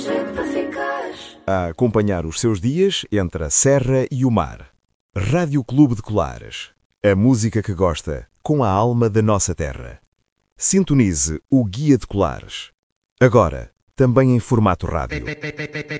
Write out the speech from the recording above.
A acompanhar os seus dias entre a serra e o mar. Rádio Clube de Colares. A música que gosta, com a alma da nossa terra. Sintonize o Guia de Colares. Agora, também em formato rádio.